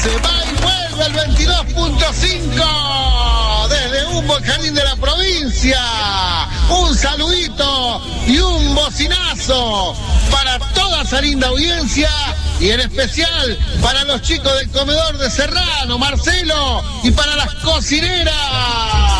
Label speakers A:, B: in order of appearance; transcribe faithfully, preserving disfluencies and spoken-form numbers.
A: Se va y vuelve el veintidós punto cinco desde Humbo, el Jardín de la Provincia. Un saludito y un bocinazo para toda esa linda audiencia y en especial para los chicos del comedor de Serrano, Marcelo, y para las cocineras.